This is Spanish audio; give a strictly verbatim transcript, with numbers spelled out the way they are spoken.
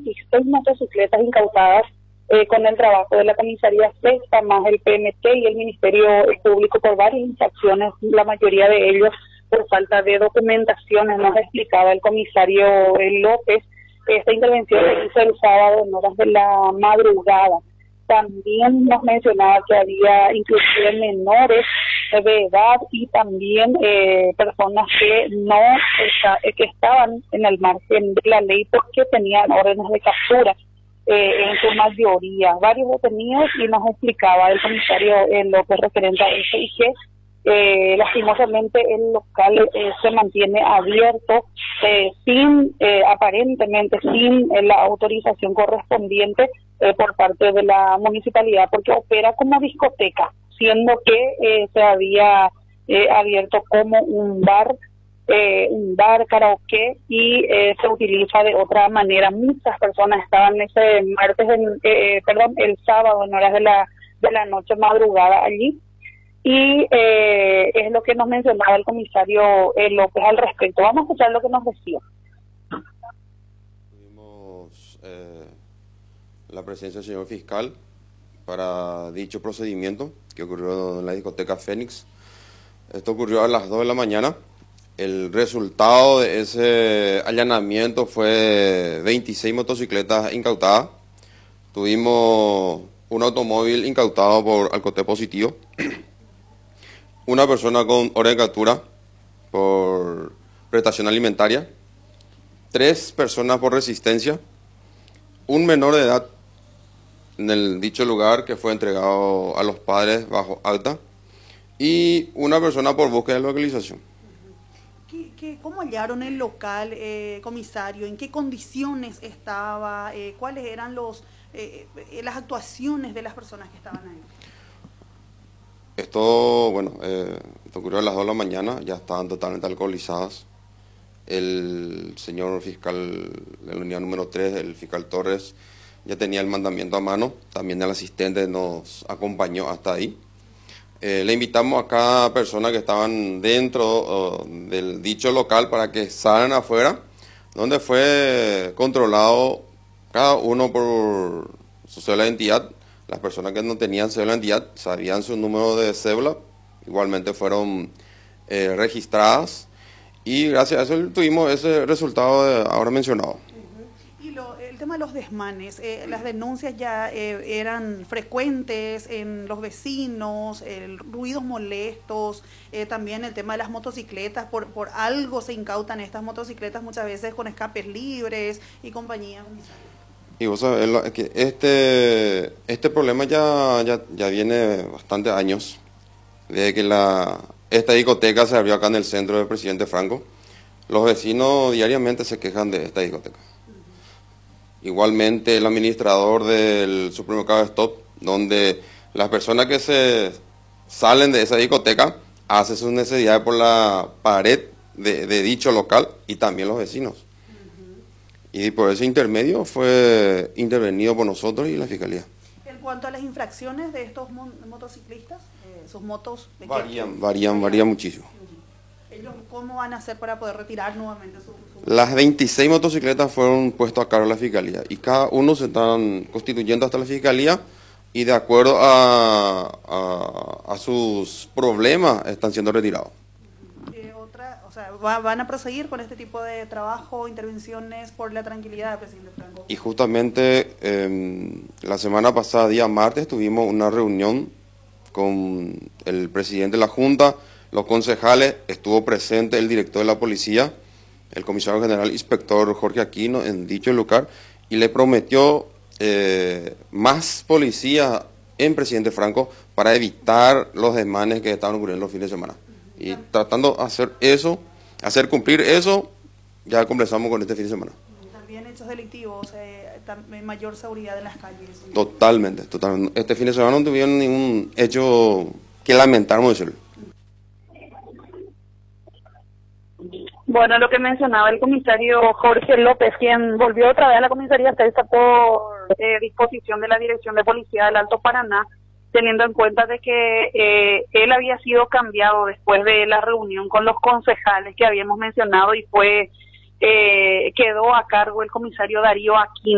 veintiséis motocicletas incautadas eh, con el trabajo de la comisaría sexta, más el P M T y el Ministerio Público por varias infracciones, la mayoría de ellos por falta de documentaciones. Nos explicaba el comisario López. Esta intervención se hizo el sábado en horas de la madrugada. También nos mencionaba que había inclusive menores de edad y también eh, personas que no está, que estaban en el margen de la ley porque tenían órdenes de captura eh, en su mayoría. Varios detenidos, y nos explicaba el comisario eh, López referente a eso, y que Eh, lastimosamente el local eh, se mantiene abierto eh, sin, eh, aparentemente sin eh, la autorización correspondiente eh, por parte de la municipalidad, porque opera como discoteca, siendo que eh, se había eh, abierto como un bar, eh, un bar karaoke, y eh, se utiliza de otra manera. Muchas personas estaban ese martes, en, eh, perdón, el sábado en horas de la de la noche madrugada allí. Y eh, es lo que nos mencionaba el comisario eh, López al respecto. Vamos a escuchar lo que nos decía. Tuvimos eh, la presencia del señor fiscal para dicho procedimiento que ocurrió en la discoteca Fénix. Esto ocurrió a las dos de la mañana. El resultado de ese allanamiento fue veintiséis motocicletas incautadas. Tuvimos un automóvil incautado por alcoté positivo. Una persona con orden de captura por prestación alimentaria, tres personas por resistencia, un menor de edad en el dicho lugar que fue entregado a los padres bajo acta, y una persona por búsqueda de localización. ¿Qué, qué, ¿Cómo hallaron el local, eh, comisario? ¿En qué condiciones estaba? Eh, ¿Cuáles eran los eh, las actuaciones de las personas que estaban ahí? Esto, bueno, eh, esto ocurrió a las dos de la mañana, ya estaban totalmente alcoholizadas. El señor fiscal de la unidad número tres, el fiscal Torres, ya tenía el mandamiento a mano, también el asistente nos acompañó hasta ahí. Eh, le invitamos a cada persona que estaban dentro uh, del dicho local para que salgan afuera, donde fue controlado cada uno por su cédula de identidad. Las personas que no tenían cédula de identidad sabían su número de cédula, igualmente fueron eh, registradas, y gracias a eso tuvimos ese resultado de ahora mencionado. Uh-huh. Y lo, el tema de los desmanes, eh, las denuncias ya eh, eran frecuentes en los vecinos, el, ruidos molestos, eh, también el tema de las motocicletas, por, por algo se incautan estas motocicletas muchas veces con escapes libres y compañía. Y vos sabés que este, este problema ya, ya, ya viene bastantes años, desde que la, esta discoteca se abrió acá en el centro del Presidente Franco. Los vecinos diariamente se quejan de esta discoteca. Uh-huh. Igualmente el administrador del supermercado Stop, donde las personas que se salen de esa discoteca hacen sus necesidades por la pared de, de dicho local, y también los vecinos. Y por ese intermedio fue intervenido por nosotros y la Fiscalía. En cuanto a las infracciones de estos motociclistas, eh, sus motos... ¿de varían, qué? varían, varían muchísimo. ¿Ellos cómo van a hacer para poder retirar nuevamente su...? su... Las veintiséis motocicletas fueron puestas a cargo de la Fiscalía, y cada uno se están constituyendo hasta la Fiscalía, y de acuerdo a, a, a sus problemas están siendo retirados. O sea, va, van a proseguir con este tipo de trabajo, intervenciones por la tranquilidad del presidente Franco. Y justamente eh, la semana pasada, día martes, tuvimos una reunión con el presidente de la Junta, los concejales, estuvo presente el director de la policía, el comisario general inspector Jorge Aquino, en dicho lugar, y le prometió eh, más policía en Presidente Franco para evitar los desmanes que estaban ocurriendo los fines de semana. Y tratando de hacer eso, hacer cumplir eso, ya comenzamos con este fin de semana. También hechos delictivos, eh, mayor seguridad en las calles. Totalmente, totalmente. Este fin de semana no tuvieron ningún hecho que lamentar, vamos a decirlo. Bueno, lo que mencionaba el comisario Jorge López, quien volvió otra vez a la comisaría sexta por eh, disposición de la Dirección de Policía del Alto Paraná, teniendo en cuenta de que eh, él había sido cambiado después de la reunión con los concejales que habíamos mencionado, y fue eh, quedó a cargo el comisario Darío Aquino.